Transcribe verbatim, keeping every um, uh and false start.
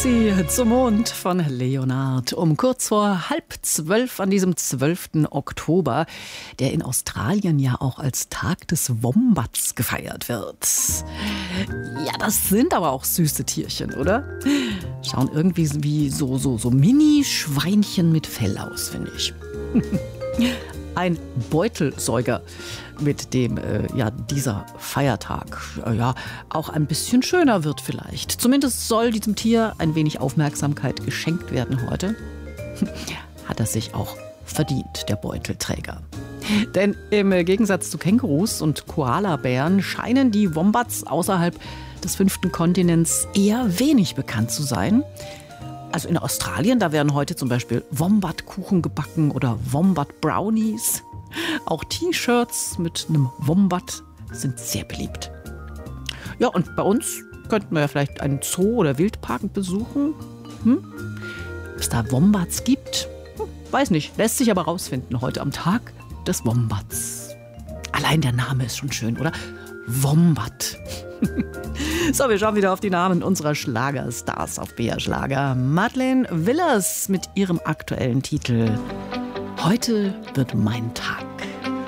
Taxi zum Mond von Leonard um kurz vor halb zwölf an diesem zwölften Oktober, der in Australien ja auch als Tag des Wombats gefeiert wird. Ja, das sind aber auch süße Tierchen, oder? Schauen irgendwie wie so, so, so Mini-Schweinchen mit Fell aus, finde ich. Ein Beutelsäuger, mit dem äh, ja, dieser Feiertag äh, ja, auch ein bisschen schöner wird vielleicht. Zumindest soll diesem Tier ein wenig Aufmerksamkeit geschenkt werden heute. Hat er sich auch verdient, der Beutelträger. Denn im Gegensatz zu Kängurus und Koalabären scheinen die Wombats außerhalb des fünften Kontinents eher wenig bekannt zu sein. Also in Australien, da werden heute zum Beispiel Wombat-Kuchen gebacken oder Wombat-Brownies. Auch T-Shirts mit einem Wombat sind sehr beliebt. Ja, und bei uns könnten wir ja vielleicht einen Zoo oder Wildpark besuchen. Hm? Ob es da Wombats gibt? Hm, weiß nicht, lässt sich aber rausfinden heute am Tag des Wombats. Allein der Name ist schon schön, oder? Wombat. So, wir schauen wieder auf die Namen unserer Schlagerstars auf B R Schlager. Madeleine Willers mit ihrem aktuellen Titel Heute wird mein Tag.